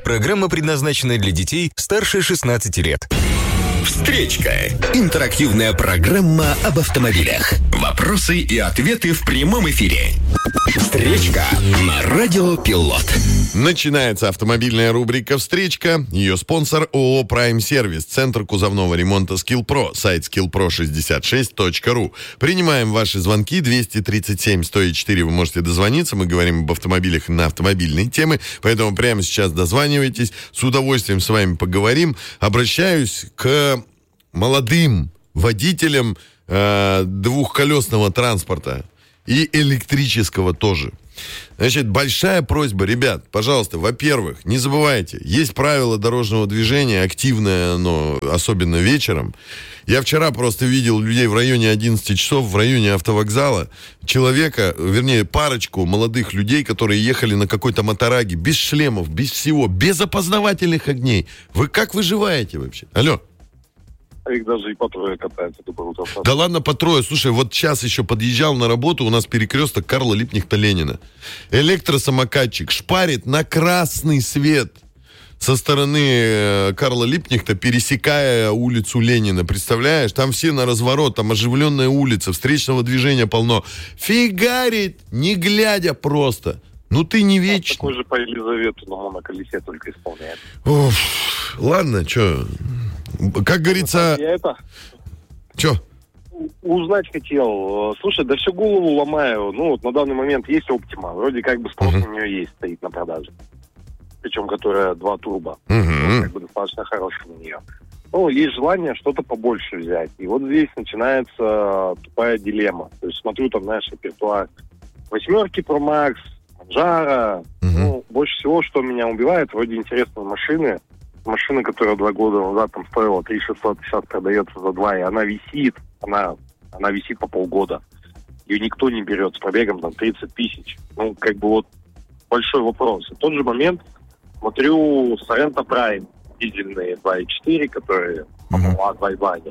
Программа предназначена для детей старше 16 лет. Встречка. Интерактивная программа об автомобилях. Вопросы и ответы в прямом эфире. Встречка на Радио Пилот. Начинается автомобильная рубрика «Встречка». Ее спонсор ООО «Прайм Сервис», Центр кузовного ремонта «Скилпро», сайт skillpro66.ru. Принимаем ваши звонки. 237-104 вы можете дозвониться. Мы говорим об автомобилях на автомобильные темы, поэтому прямо сейчас дозванивайтесь. С удовольствием с вами поговорим. Обращаюсь к молодым водителям двухколесного транспорта и электрического тоже. Значит, большая просьба, ребят, пожалуйста, во-первых, не забывайте, есть правила дорожного движения, активное оно, особенно вечером. Я вчера просто видел людей в районе 11 часов, в районе автовокзала, человека, вернее, парочку молодых людей, которые ехали на какой-то мотораге, без шлемов, без всего, без опознавательных огней. Вы как выживаете вообще? Алло. Их даже и по трое катаются. Да ладно, по трое. Слушай, вот сейчас еще подъезжал на работу, у нас перекресток Карла Липкнехта-Ленина. Электросамокатчик шпарит на красный свет со стороны Карла Липкнехта, пересекая улицу Ленина. Представляешь? Там все на разворот, там оживленная улица, встречного движения полно. Фигарит, не глядя просто. Ну ты не вечный. Такой же по Елизавету на моноколесе только исполняет. Ладно, что... Как говорится... Я это... Че? Узнать хотел. Слушай, да всю голову ломаю. Ну, вот на данный момент есть Optima. Вроде как бы спрос на нее есть, стоит на продаже. Причем, которая 2 турбо. Как бы достаточно хорошая на нее. Ну, есть желание что-то побольше взять. И вот здесь начинается тупая дилемма. То есть смотрю там, знаешь, репертуар 8 Pro Max, Manjaro. Ну, больше всего, что меня убивает, вроде интересные машины. Машина, которая 2 года назад там стоила 3600, сейчас продается за 2, и она висит, она висит по полгода. Ее никто не берет с пробегом там 30 тысяч. Ну, как бы вот большой вопрос. В тот же момент смотрю Sorento Prime, дизельные 2.4, которые по 2.2.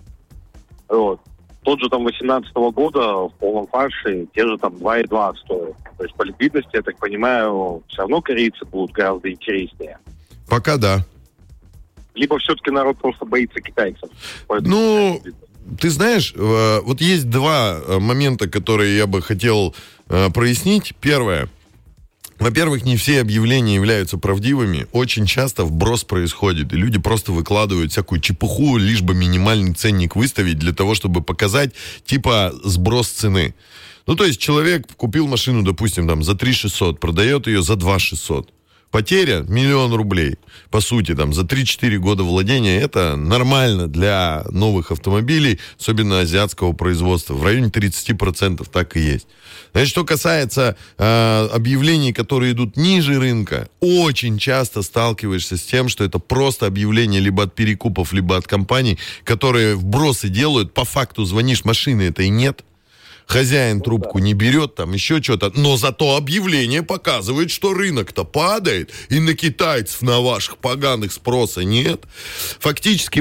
Вот. Тот же там 18 года в полном фарше, те же там 2.2 стоят. То есть по ликвидности, я так понимаю, все равно корейцы будут гораздо интереснее. Пока да. Либо все-таки народ просто боится китайцев. Ну, ты знаешь, вот есть 2 момента, которые я бы хотел прояснить. Первое. Во-первых, не все объявления являются правдивыми. Очень часто вброс происходит, и люди просто выкладывают всякую чепуху, лишь бы минимальный ценник выставить для того, чтобы показать, типа, сброс цены. Ну, то есть человек купил машину, допустим, там, за 3600, продает ее за 2600. Потеря 1 000 000 рублей. По сути, там, за 3-4 года владения это нормально для новых автомобилей, особенно азиатского производства. В районе 30% так и есть. Значит, что касается объявлений, которые идут ниже рынка, очень часто сталкиваешься с тем, что это просто объявления либо от перекупов, либо от компаний, которые вбросы делают, по факту звонишь, машины этой нет. Хозяин трубку не берет, там еще что-то. Но зато объявление показывает, что рынок-то падает, и на китайцев, на ваших поганых спроса нет. Фактически,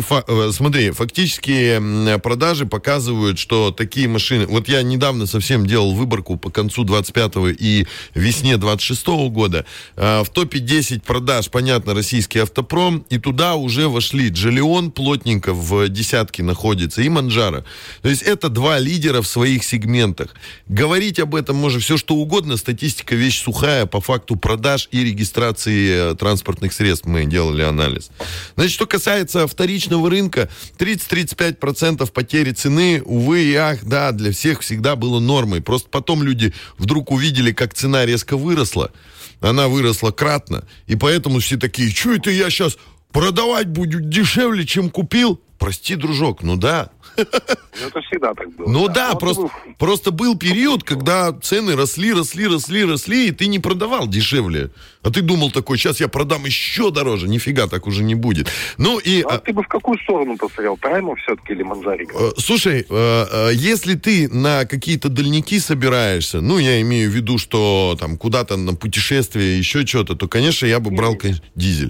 фактические продажи показывают, что такие машины... Вот я недавно совсем делал выборку по концу 25-го и весне 26-го года. В топе 10 продаж, понятно, российский автопром, и туда уже вошли Джолион, плотненько в десятке находится, и Манджаро. То есть это 2 лидера в своих сегментах. Говорить об этом можно все что угодно. Статистика вещь сухая по факту продаж и регистрации транспортных средств. Мы делали анализ. Значит, что касается вторичного рынка, 30-35% потери цены, увы и ах, да, для всех всегда было нормой. Просто потом люди вдруг увидели, как цена резко выросла. Она выросла кратно. И поэтому все такие, что это я сейчас продавать буду дешевле, чем купил? Прости, дружок, ну да. Это всегда так было. Ну да, просто был период, когда цены росли, и ты не продавал дешевле. А ты думал такой, сейчас я продам еще дороже. Нифига, так уже не будет. Ну и... А ты бы в какую сторону посмотрел? Прайма все-таки или Манджарика? Слушай, если ты на какие-то дальники собираешься, ну, я имею в виду, что там куда-то на путешествие, еще что-то, то, конечно, я бы брал, конечно, дизель.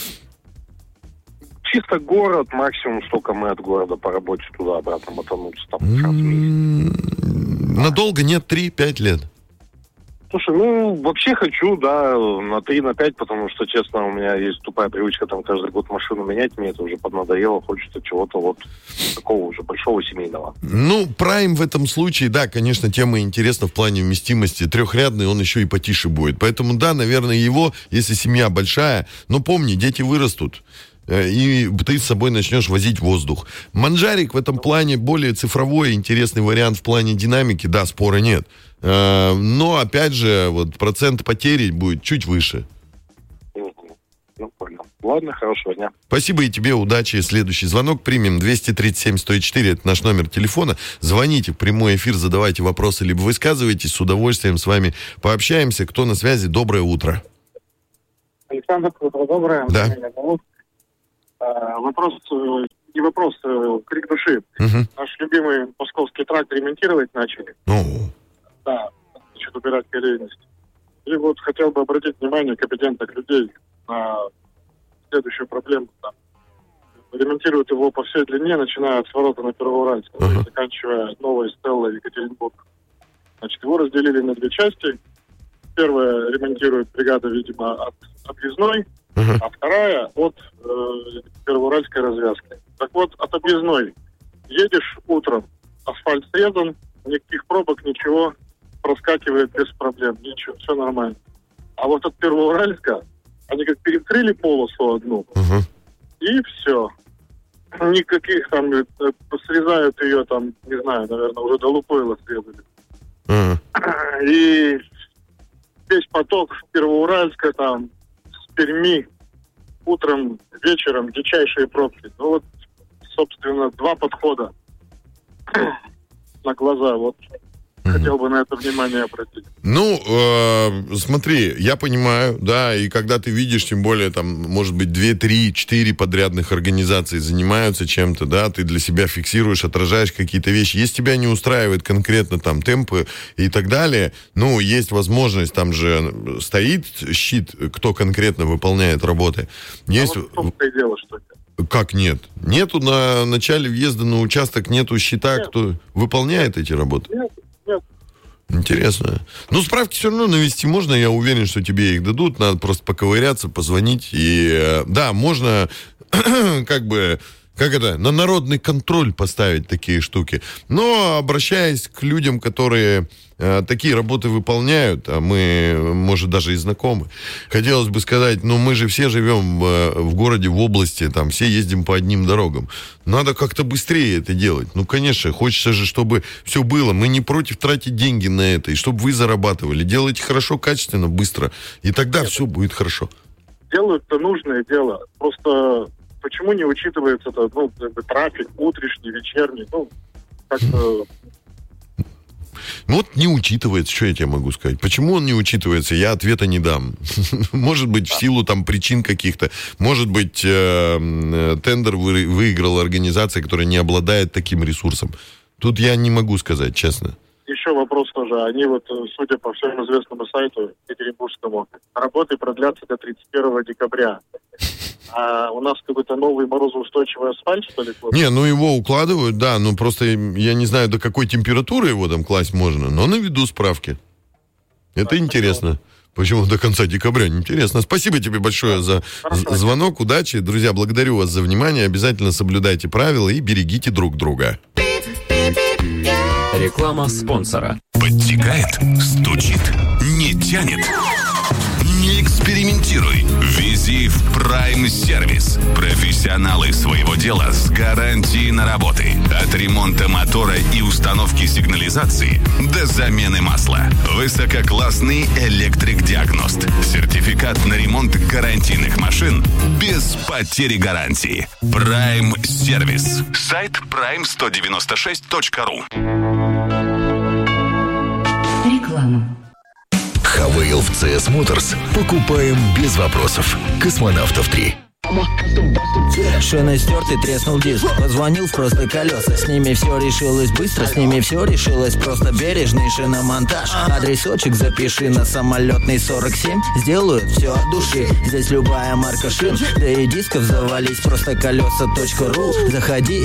Чисто город, максимум сколько мы от города по работе туда-обратно мотануться. Там, Надолго нет, 3-5 лет. Слушай, вообще хочу, да, на 3, на 5, потому что, честно, у меня есть тупая привычка там каждый год машину менять, мне это уже поднадоело, хочется чего-то вот такого уже большого семейного. Prime в этом случае, да, конечно, тема интересна в плане вместимости. Трехрядный, он еще и потише будет. Поэтому, да, наверное, его, если семья большая, но помни, дети вырастут. И ты с собой начнешь возить воздух. Манжарик в этом плане более цифровой, интересный вариант в плане динамики, да, спора нет. Но, опять же, вот процент потери будет чуть выше. Понял. Ладно, хорошего дня. Спасибо и тебе, удачи. Следующий звонок примем. 237-104, это наш номер телефона. Звоните в прямой эфир, задавайте вопросы, либо высказывайтесь. С удовольствием с вами пообщаемся. Кто на связи? Доброе утро. Александр, доброе. Да. Вопрос, крик души. Угу. Наш любимый московский тракт ремонтировать начали. Да, значит, убирать колейность. И вот хотел бы обратить внимание компетентных людей на следующую проблему. Там. Ремонтируют его по всей длине, начиная от сворота на Первоуральск, заканчивая Новой Стеллой Екатеринбург. Значит, его разделили на 2 части. Первая ремонтирует бригада, видимо, от объездной, а вторая от Первоуральской развязки. Так вот, от объездной едешь утром, асфальт срезан, никаких пробок, ничего, проскакивает без проблем, ничего, все нормально. А вот от Первоуральска они как перекрыли полосу одну, и все. Никаких там, срезают ее там, не знаю, наверное, уже до Лукойла срезали. И весь поток в Первоуральска, там, с Перми, утром, вечером, дичайшие пробки. Вот, собственно, 2 подхода на глаза, вот. Хотел бы на это внимание обратить. Смотри, я понимаю, да, и когда ты видишь, тем более, там, может быть, 2, 3, 4 подрядных организаций занимаются чем-то, да, ты для себя фиксируешь, отражаешь какие-то вещи. Если тебя не устраивает конкретно там темпы и так далее, есть возможность, там же стоит щит, кто конкретно выполняет работы. Есть... в том-то и дело, что ли? Как нет? Нету на начале въезда на участок, нету щита, кто выполняет эти работы? Нет. Интересно. Справки все равно навести можно, я уверен, что тебе их дадут, надо просто поковыряться, позвонить. И да, можно на народный контроль поставить такие штуки. Но обращаясь к людям, которые такие работы выполняют, а мы, может, даже и знакомы, хотелось бы сказать, мы же все живем в городе, в области, там все ездим по одним дорогам. Надо как-то быстрее это делать. Конечно, хочется же, чтобы все было. Мы не против тратить деньги на это, и чтобы вы зарабатывали. Делайте хорошо, качественно, быстро, и тогда все будет хорошо. Делают-то нужное дело. Просто почему не учитывается трафик утренний, вечерний? Как-то... не учитывается, что я тебе могу сказать. Почему он не учитывается, я ответа не дам. Может быть, в силу там причин каких-то. Может быть, тендер выиграла организация, которая не обладает таким ресурсом. Тут я не могу сказать, честно. Еще вопрос тоже. Они судя по всем известному сайту екатеринбургскому, работы продлятся до 31 декабря. А у нас какой-то новый морозоустойчивый асфальт, что ли? Не, его укладывают, да, просто я не знаю, до какой температуры его там класть можно, но наведу справки. Это интересно. Почему до конца декабря? Интересно. Спасибо тебе большое за звонок, удачи. Друзья, благодарю вас за внимание. Обязательно соблюдайте правила и берегите друг друга. Реклама спонсора. Подтекает, стучит, не тянет. Не экспериментируй. Вези в Prime Сервис. Профессионалы своего дела с гарантией на работы. От ремонта мотора и установки сигнализации до замены масла. Высококлассный электрик-диагност. Сертификат на ремонт гарантийных машин без потери гарантии. Prime Сервис. Сайт prime196.ru. Реклама. Хавейл в CS Motors покупаем без вопросов. Космонавтов 3. Шины стерты, треснул диск. Позвонил в просто колеса. С ними все решилось быстро, с ними все решилось просто. Бережный шиномонтаж. Адресочек запиши на Самолетный 47. Сделают все от души. Здесь любая марка шин. Да и дисков завались. Просто колеса.ру. Заходи